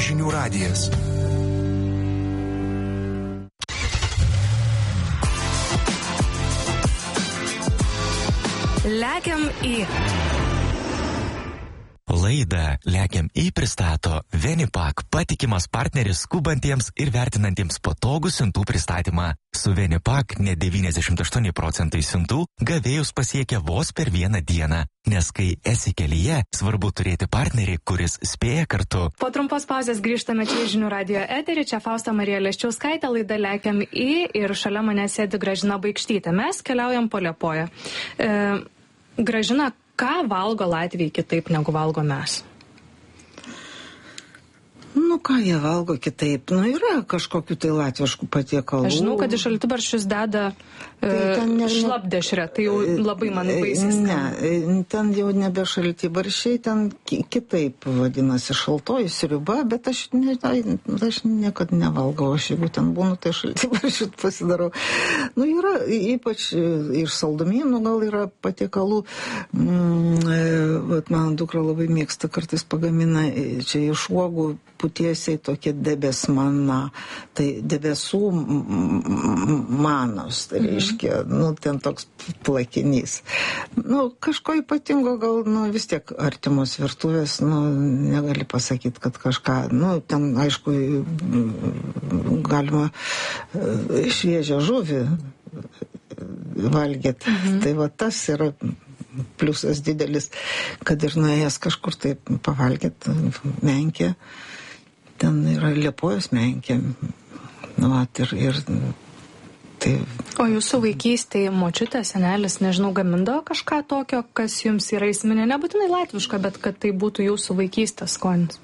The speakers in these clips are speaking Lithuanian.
Žinių radijas. Lekiam į. Laidą Lekiam į pristato Venipak, patikimas partneris skubantiems ir vertinantiems patogų siuntų pristatymą. Su Venipak net 98% siuntų gavėjus pasiekia vos per vieną dieną, nes kai esi kelyje, svarbu turėti partnerį, kuris spėja kartu. Po trumpos pauzės grįžtame čia į Žinių radijo eterį. Čia Fausta Marija Leščiauskaitė, laida Lekiam į ir šalia mane sėdi Gražina Baikštytė. Mes keliaujam po Liepoją. Gražina, ką valgo latviai kitaip negu valgo mes? Nu, ką jie valgo kitaip? Nu, yra kažkokių tai latviškų patiekalų. Aš žinau, kad iš šaltibarščius deda šlapdešrę, tai jau labai man baisiai. Ne, ten jau nebe šaltibarščiai, ten kitaip vadinasi šaltoji sriuba, bet aš niekad nevalgau, aš jeigu ten būnu, tai šaltibarščių pasidarau. Nu, yra, ypač iš saldumynų gal yra patiekalų. Mano dukra labai mėgsta, kartais pagamina čia iš uogų putiesiai tokie debesmana, tai debesų manos, tai reiškia, nu, ten toks plakinys. Nu, kažko ypatingo gal, nu, vis tiek artimos virtuvės, nu, negali pasakyti, kad kažką, nu, ten, aišku, galima šviežią žuvį valgyti. Tai va tas yra pliusas didelis, kad ir nuėjęs kažkur tai pavalgyti menkę. Ten yra Liepojos menkė. Ir tai... O jūsų vaikystėje močiutė, senelis, nežinau, gamindavo kažką tokio, kas jums yra įsiminę, nebūtinai latviška, bet kad tai būtų jūsų vaikystės skonis?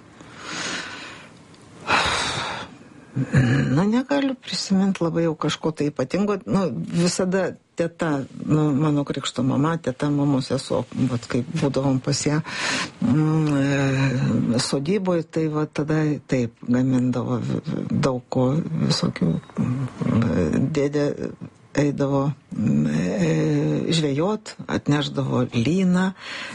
Nu, negaliu prisiminti labai jau kažko tai ypatingo. Nu, visada teta, nu, mano krikšto mama, teta, mamos sesuo, vat kaip būdavom pas ją sodyboje, tai va tada taip gamindavo daug ko, visokių dėdė eidavo žvejot, atneždavo lyną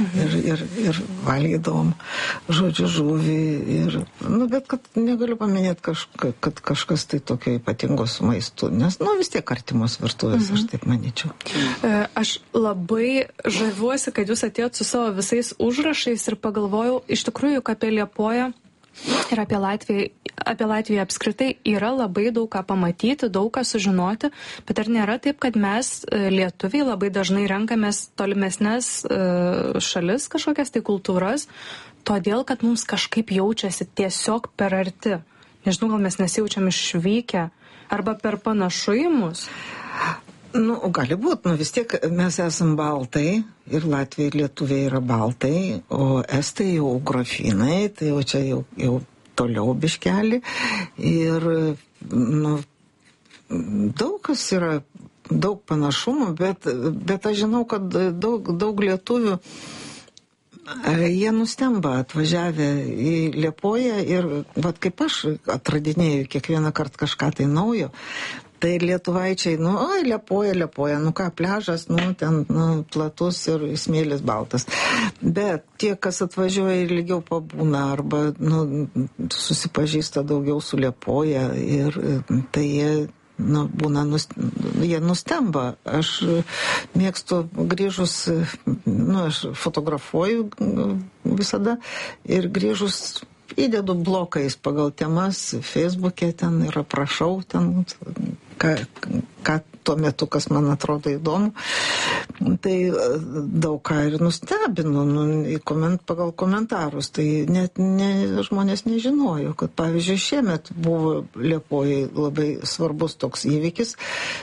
ir valgydavom, žodžiu, žuvį. Nu, bet kad negaliu paminėti, kad kažkas tai tokio ypatingo su maistu, nes, nu, vis tiek artimos virtuvės, aš taip manyčiau. Aš labai žaviuosi, kad jūs atėjot su savo visais užrašais ir pagalvojau, iš tikrųjų, apie Liepoją ir apie Latviją apskritai yra labai daug ką pamatyti, daug ką sužinoti, bet ar nėra taip, kad mes, lietuviai, labai dažnai renkamės tolimesnes šalis, kažkokias tai kultūras, todėl, kad mums kažkaip jaučiasi tiesiog per arti. Nežinau, gal mes nesijaučiam išvykę arba per panašu į mus. Nu, gali būt, nu vis tiek mes esam baltai ir Latvija ir Lietuviai yra baltai, o estai jau grofinai, tai jau čia jau toliau biškelį. Ir, nu, daug kas yra, daug panašumų, bet aš žinau, kad daug lietuvių, jie nustemba atvažiavę į Liepoją ir, vat kaip aš atradinėjau kiekvieną kartą kažką tai naujo. Tai lietuvaičiai, nu, Liepoja, nu ką, pliažas, nu, ten, nu, platus ir smėlis baltas. Bet tie, kas atvažiuoja ir ilgiau pabūna, arba, nu, susipažįsta daugiau su Liepoja, ir tai jie, nu, būna, jie nustemba. Aš mėgstu grįžus, nu, aš fotografuoju visada ir grįžus įdedu blokais pagal temas Facebook'e ten ir aprašau ten, ką tuo metu, kas man atrodo įdomu. Tai daug ką ir nustebino, pagal komentarus. Tai net žmonės nežinojo, kad pavyzdžiui šiemet buvo Liepojai labai svarbus toks įvykis.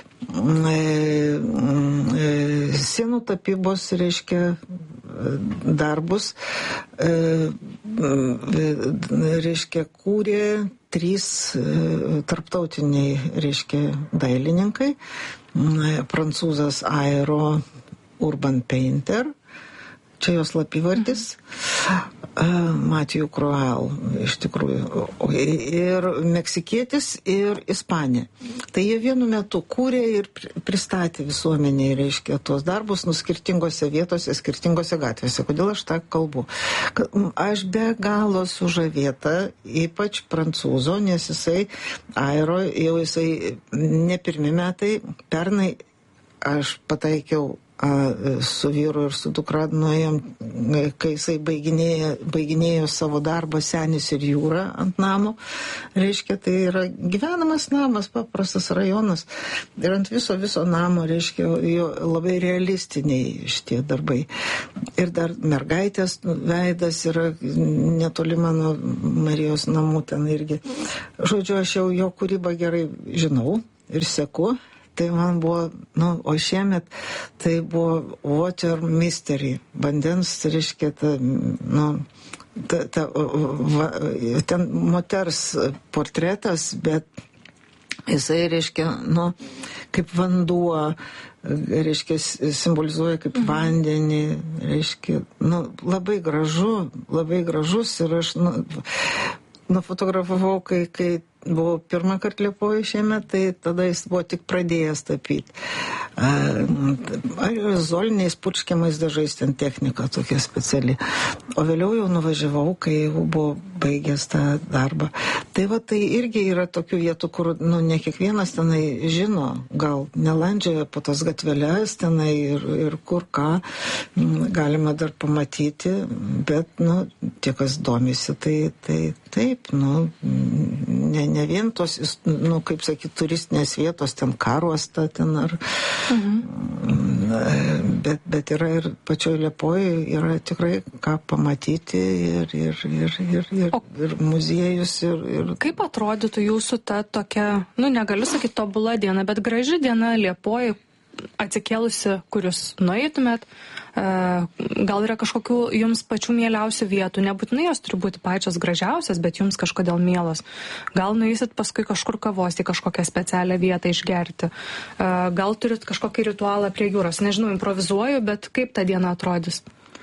Sienų tapybos, reiškia, darbus, reiškia, kūrė 3 tarptautiniai, reiškia, dailininkai. Prancūzas Aero Urban Painter, čia jos slapyvardis, Matijų Krual, iš tikrųjų, ir meksikietis, ir ispanė. Tai jie vienu metu kūrė ir pristatė visuomeniai, reiškia, tuos darbus skirtingose vietose, skirtingose gatvėse. Kodėl aš tą kalbu? Aš be galo sužavėta, ypač prancūzo, nes jisai airo, jau jisai ne pirmi metai, pernai aš pataikiau su vyru ir su dukra nuėjom, kai jisai baiginėjo savo darbą Senis ir jūra ant namo. Reiškia, tai yra gyvenamas namas, paprastas rajonas. Ir ant viso namo, reiškia, jo labai realistiniai šitie darbai. Ir dar mergaitės veidas yra netoli mano Marijos namų ten irgi. Žodžiu, aš jau jo kūrybą gerai žinau ir seku. Tai man buvo, o šiemet tai buvo Water Mystery, vandens, reiškia, ten moters portretas, bet jisai, reiškia, kaip vanduo, reiškia, simbolizuoja kaip vandenį, reiškia, labai gražus ir aš, nufotografavau, kai buvau pirmą kartą Liepojoj šiemet, tai tada jis buvo tik pradėjęs tapyti. Aerozoliniais purškiamais dažais ten technika tokia speciali. O vėliau jau nuvažiavau, kai jau buvo baigęs tą darbą. Tai va, tai irgi yra tokių vietų, kur, ne kiekvienas tenai žino, gal nelandžioja po tas gatveles tenai ir kur ką galima dar pamatyti, bet, tie, kas domisi, tai taip, ne vien tos, kaip sakyti, turistinės vietos, ten Karuosta, ten ar... Bet yra ir pačioje Liepojoje yra tikrai ką pamatyti ir muziejus. Ir... Kaip atrodytų jūsų ta tokia, negaliu sakyti tobula diena, bet graži diena Liepojoj, atsikėlusi, kur jūs nueitumėt, gal yra kažkokių jums pačių mieliausių vietų, nebūtinai jos turi būti pačios gražiausias, bet jums kažkodėl mielos. Gal nueisit paskui kažkur kavos į kažkokią specialią vietą išgerti. Gal turit kažkokį ritualą prie jūros. Nežinau, improvizuoju, bet kaip ta diena atrodys?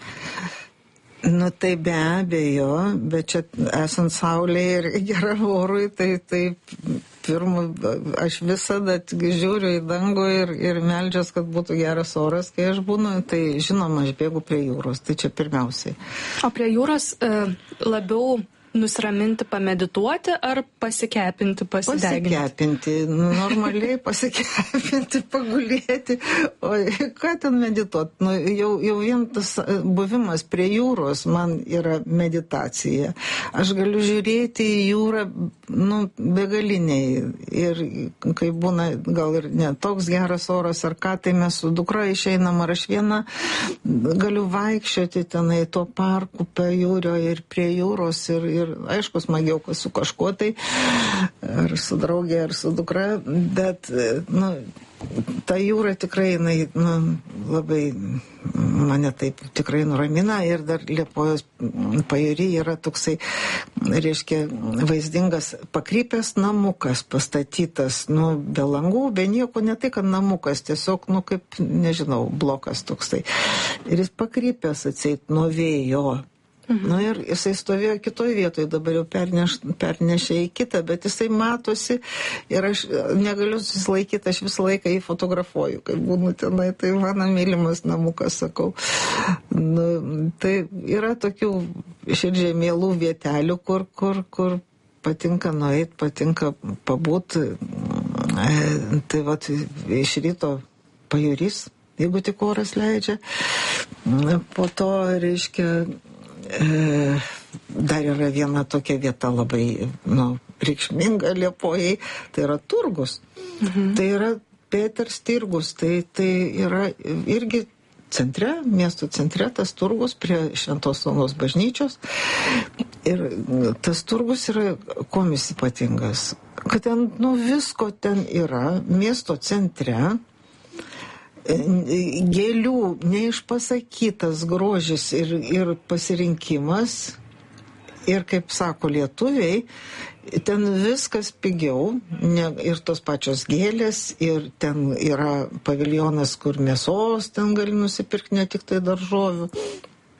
Tai be abejo, bet čia esant saulėje ir geram orui, tai pirmą, aš visada žiūriu į dangų ir meldžiuos, kad būtų geras oras, kai aš būnu, tai žinoma, aš bėgu prie jūros, tai čia pirmiausiai. O prie jūros labiau nusiraminti, pamedituoti ar pasikepinti, pasideginti? Pasikepinti, normaliai pasikepinti, pagulėti. O ką ten medituoti? Jau vien tas buvimas prie jūros man yra meditacija. Aš galiu žiūrėti į jūrą, begaliniai. Ir kai būna gal ir ne toks geras oras ar ką, tai mes su dukra išeinam, ar aš viena galiu vaikščioti tenai tuo parku prie jūrio ir prie jūros ir aišku, smagiau su kažkuo tai, ar su draugė, ar su dukra, bet, ta jūra tikrai, labai mane taip tikrai nuramina ir dar Liepojos pajūry yra toksai, reiškia, vaizdingas pakrypęs namukas pastatytas, be langų, be nieko, ne tai, kad namukas, tiesiog, kaip, nežinau, blokas toksai. Ir jis pakrypęs atseit nuo vėjo. Ir jisai stovėjo kitoje vietoje, dabar jau pernešė į kitą, bet jisai matosi ir aš negaliu susilaikyti, aš visą laiką jį fotografuoju, kai būnu tenai, tai mano mylimas namukas, sakau. Tai yra tokių širdžiai mielų vietelių, kur patinka nueit, patinka pabūt. Tai vat iš ryto pajūrys, jeigu tik oras leidžia. Po to, reiškia, dar yra viena tokia vieta labai reikšminga Liepojai, tai yra turgus. Tai yra Peters turgus, tai yra irgi centre, miesto centre, tas turgus prie Šventos Onos bažnyčios. Ir tas turgus yra kuom jis ypatingas, kad ten, visko ten yra, miesto centre, gėlių neišpasakytas grožis ir pasirinkimas. Ir kaip sako lietuviai, ten viskas pigiau, ir tos pačios gėlės, ir ten yra paviljonas, kur mėsos ten gali nusipirkti, ne tik tai daržovių.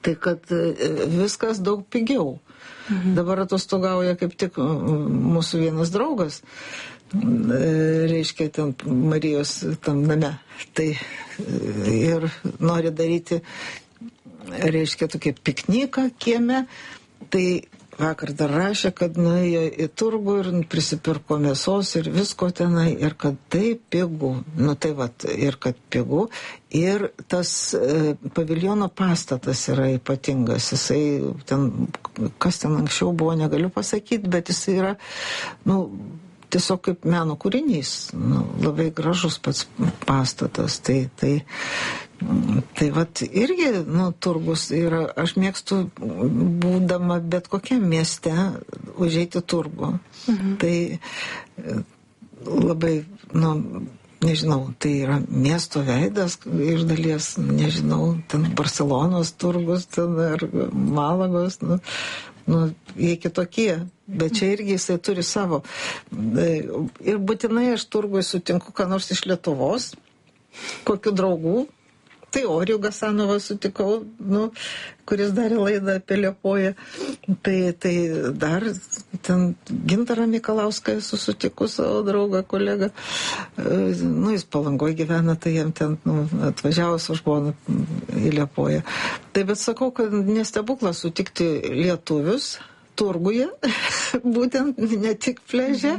Tai kad viskas daug pigiau. Dabar atostogauja kaip tik mūsų vienas draugas, reiškia, ten Marijos tam name. Tai ir nori daryti, reiškia, tokį pikniką kieme. Tai vakar dar rašė, kad nuėjo į turgų ir prisipirko mėsos ir visko tenai, ir kad tai pigu. Nu tai vat, ir kad pigu. Ir tas paviljono pastatas yra ypatingas. Jisai ten, kas ten anksčiau buvo, negaliu pasakyti, bet jisai yra, nu, tiesiog kaip meno kūrinys. Nu, labai gražus pats pastatas. Tai vat irgi, nu, turgus yra, aš mėgstu, būdama bet kokiam mieste, užeiti turgu. Tai labai, nu, nežinau, tai yra miesto veidas iš dalies, nežinau, ten Barcelonos turgus, ten ar Malagos, nu, jie kitokie, bet čia irgi jisai turi savo. Ir būtinai aš turgui sutinku, ką nors iš Lietuvos, kokių draugų. Tai Orijų Gasanovą sutikau, nu, kuris darė laidą apie Liepoją. Tai dar ten Gintarą Mikalauską esu sutikus, savo draugą, kolegą. Nu, jis Palangoje gyvena, tai jam ten atvažiavo su žmona į Liepoją. Tai bet sakau, kad nestebuklas sutikti lietuvius turguje, būtent ne tik pliaže.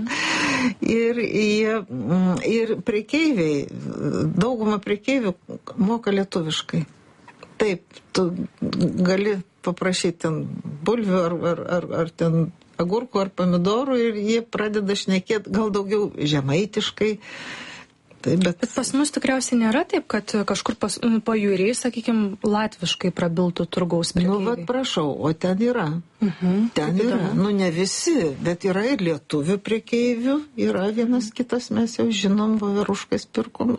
Ir prekeiviai, dauguma prekeivių moka lietuviškai. Taip, tu gali paprašyti ten bulvių ar ten agurkų ar pomidorų ir jie pradeda šnekėti gal daugiau žemaitiškai. Taip, bet pas mus tikriausiai nėra taip, kad kažkur pajūriai, sakykime, latviškai prabiltų turgaus prekeiviai. Nu, vat prašau, o ten yra. Ten yra. Nu, ne visi, bet yra ir lietuvių prekeivių, yra vienas kitas, mes jau žinom, voveruškas pirkom.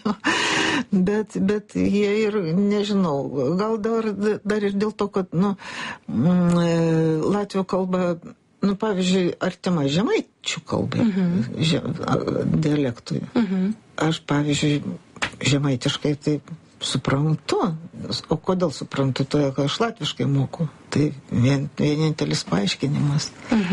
bet jie ir, nežinau, gal dar ir dėl to, kad, nu, latvių kalba, nu, pavyzdžiui, artima žemaičių kalbai, dialektui. Aš, pavyzdžiui, žemaitiškai taip suprantu. O kodėl suprantu? Todėl, kad aš latviškai moku. Tai vienintelis paaiškinimas.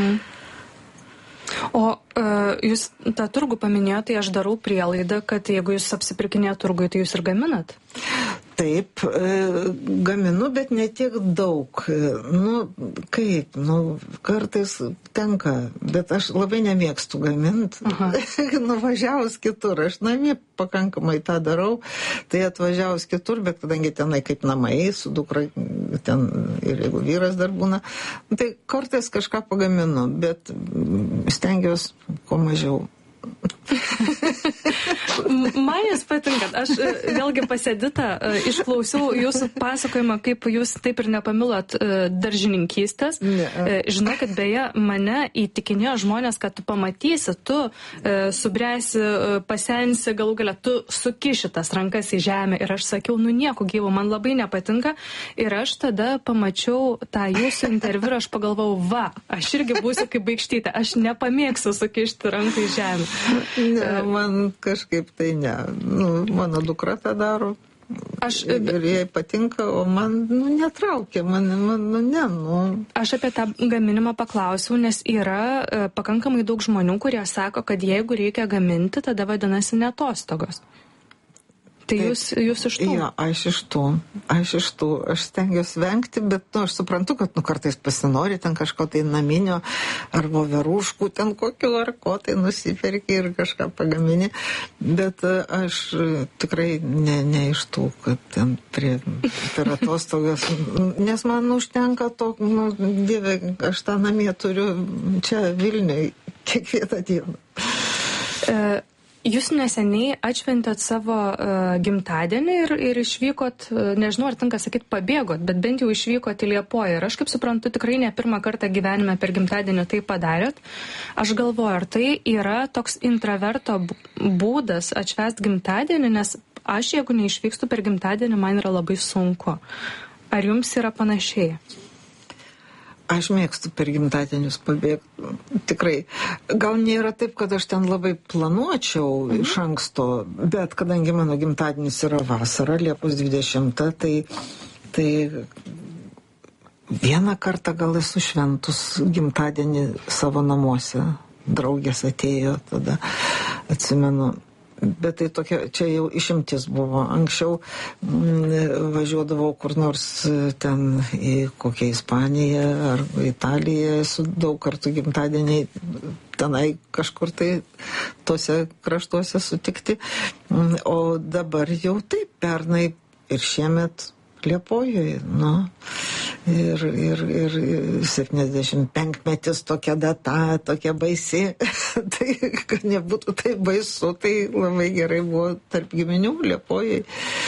O jūs tą turgų paminėjote, tai aš darau prielaidą, kad jeigu jūs apsipirkinėt turgui, tai jūs ir gaminat? Taip, gaminu, bet ne tiek daug. Nu, kaip, nu, kartais tenka, bet aš labai nemėgstu gaminti. Nuvažiavus kitur, aš namie pakankamai tą darau, tai atvažiavus kitur, bet kadangi tenai kaip namai, su dukra ten ir jeigu vyras dar būna, tai kartais kažką pagaminu, bet stengiuosi kuo mažiau. Man jūs patinkat. Aš vėlgi pasėdita, išklausiau jūsų pasakojimą, kaip jūs taip ir nepamilot daržininkystės. Žinau, kad beje mane įtikinėjo žmonės, kad tu pamatysi, tu subręsi, pasensi, galų galia, tu sukiši tas rankas į žemę. Ir aš sakiau, nu nieko gyvo, man labai nepatinka. Ir aš tada pamačiau tą jūsų interviu ir aš pagalvau, va, aš irgi būsiu kaip Baikštytė, aš nepamėgsiu sukišti ranką į žemę. Ne, man kažkaip tai ne. Nu, mano dukra tą daro. Ir jai patinka, o man, nu, netraukia. Aš apie tą gaminimą paklausiau, nes yra pakankamai daug žmonių, kurie sako, kad jeigu reikia gaminti, tada vadinasi ne atostogos. Tai jūs iš tų? Jo, aš iš tų. Aš stengiuosi vengti, bet, nu, aš suprantu, kad, nu, kartais pasinori ten kažko tai naminio, ar voveruškų ten kokiu, ar ko tai nusiperki ir kažką pagamini. Bet aš tikrai ne iš tų, kad ten per atostogas, nes man užtenka to, nu, Dieve, aš tą namie turiu čia Vilniuje kiekvieną dieną. Jūs neseniai atšventėt savo gimtadienį ir išvykot, nežinau, ar tinka sakyti pabėgot, bet bent jau išvykot į Liepoją. Ir aš kaip suprantu, tikrai ne pirmą kartą gyvenime per gimtadienį tai padarėt. Aš galvoju, ar tai yra toks intraverto būdas atšvęst gimtadienį, nes aš, jeigu neišvykstu per gimtadienį, man yra labai sunku. Ar jums yra panašiai? Aš mėgstu per gimtadienius pabėgti, tikrai. Gal nėra taip, kad aš ten labai planuočiau iš anksto, bet kadangi mano gimtadienis yra vasara, Liepos 20, tai Vieną kartą gal esu šventus gimtadienį savo namuose. Draugės atėjo, tada atsimenu. Bet tai tokia, čia jau išimtis buvo. Anksčiau važiuodavau kur nors ten į kokią Ispaniją ar Italiją, esu daug kartų gimtadieniai tenai kažkur tai tose kraštuose sutikti. O dabar jau taip, pernai ir šiemet Liepojoje, ir 75-metis tokia data, tokia baisi, tai kad nebūtų tai baisu, tai labai gerai buvo tarp giminių Liepojoje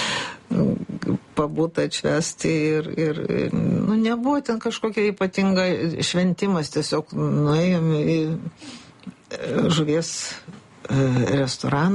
pabūti atšvesti ir nebuvo ten kažkokia ypatinga šventimas, tiesiog nuėjome į žuvies restoraną.